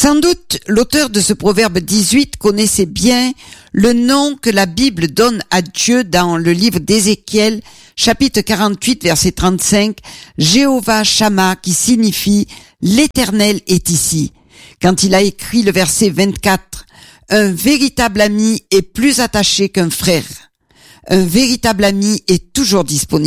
Sans doute, l'auteur de ce proverbe 18 connaissait bien le nom que la Bible donne à Dieu dans le livre d'Ézéchiel, chapitre 48, verset 35, Jéhovah Shammah, qui signifie « l'Éternel est ici ». Quand il a écrit le verset 24, « Un véritable ami est plus attaché qu'un frère. Un véritable ami est toujours disponible. »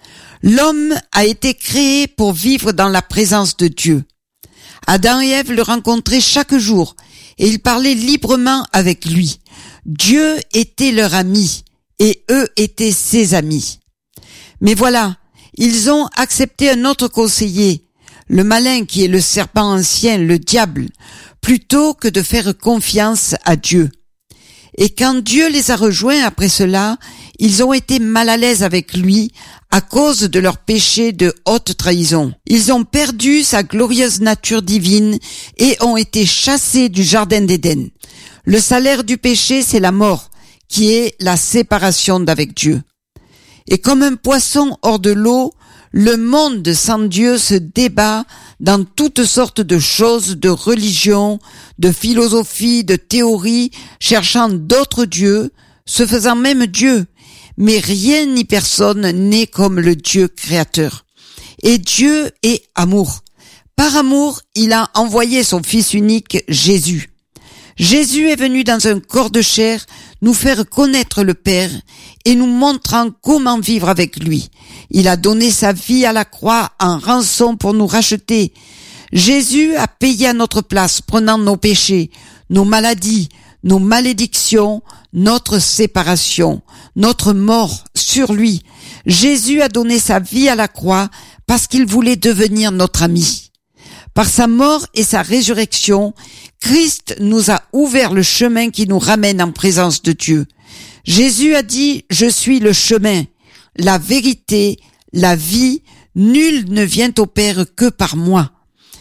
L'homme a été créé pour vivre dans la présence de Dieu. Adam et Ève le rencontraient chaque jour et ils parlaient librement avec lui. Dieu était leur ami et eux étaient ses amis. Mais voilà, ils ont accepté un autre conseiller, le malin qui est le serpent ancien, le diable, plutôt que de faire confiance à Dieu. Et quand Dieu les a rejoints après cela, ils ont été mal à l'aise avec lui à cause de leur péché de haute trahison. Ils ont perdu sa glorieuse nature divine et ont été chassés du jardin d'Éden. Le salaire du péché, c'est la mort, qui est la séparation d'avec Dieu. Et comme un poisson hors de l'eau, le monde sans Dieu se débat dans toutes sortes de choses, de religions, de philosophies, de théories, cherchant d'autres dieux, se faisant même Dieu. Mais rien ni personne n'est comme le Dieu créateur. Et Dieu est amour. Par amour, il a envoyé son Fils unique, Jésus. Jésus est venu dans un corps de chair nous faire connaître le Père et nous montrant comment vivre avec lui. Il a donné sa vie à la croix en rançon pour nous racheter. Jésus a payé à notre place, prenant nos péchés, nos maladies, nos malédictions, notre séparation, notre mort sur lui. Jésus a donné sa vie à la croix parce qu'il voulait devenir notre ami. Par sa mort et sa résurrection, Christ nous a ouvert le chemin qui nous ramène en présence de Dieu. Jésus a dit « Je suis le chemin, la vérité, la vie, nul ne vient au Père que par moi ».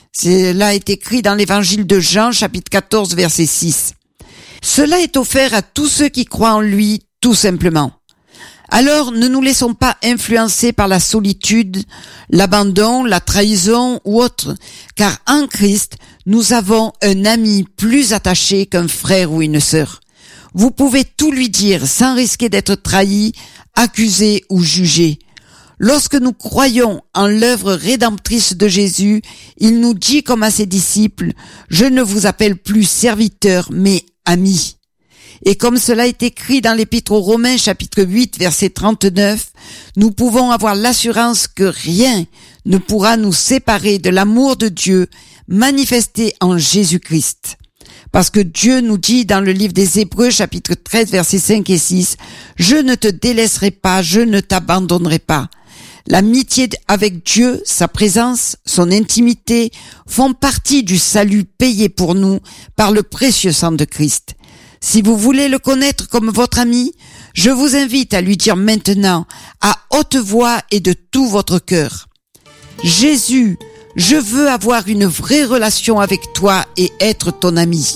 Cela est écrit dans l'évangile de Jean, chapitre 14, verset 6. Cela est offert à tous ceux qui croient en lui, tout simplement. Alors, ne nous laissons pas influencer par la solitude, l'abandon, la trahison ou autre, car en Christ, nous avons un ami plus attaché qu'un frère ou une sœur. Vous pouvez tout lui dire sans risquer d'être trahi, accusé ou jugé. Lorsque nous croyons en l'œuvre rédemptrice de Jésus, il nous dit comme à ses disciples, « Je ne vous appelle plus serviteur, mais ami ». Et comme cela est écrit dans l'Épître aux Romains, chapitre 8, verset 39, nous pouvons avoir l'assurance que rien ne pourra nous séparer de l'amour de Dieu manifesté en Jésus-Christ. Parce que Dieu nous dit dans le livre des Hébreux, chapitre 13, versets 5 et 6, « Je ne te délaisserai pas, je ne t'abandonnerai pas ». L'amitié avec Dieu, sa présence, son intimité font partie du salut payé pour nous par le précieux sang de Christ. Si vous voulez le connaître comme votre ami, je vous invite à lui dire maintenant, à haute voix et de tout votre cœur, « Jésus, je veux avoir une vraie relation avec toi et être ton ami.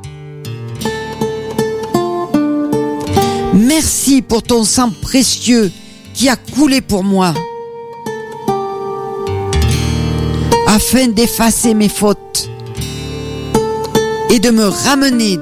Merci pour ton sang précieux qui a coulé pour moi, afin d'effacer mes fautes et de me ramener